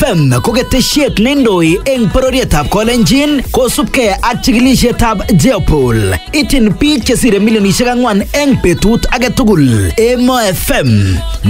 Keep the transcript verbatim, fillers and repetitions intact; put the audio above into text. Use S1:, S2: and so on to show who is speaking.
S1: F M ko ketesiet neindoi eng bororietab Kolenjin kosubkei ak chikilisietab Jeopol. Ityin biik chesire milionisiek ang'wan eng betut age tugul. Emo F M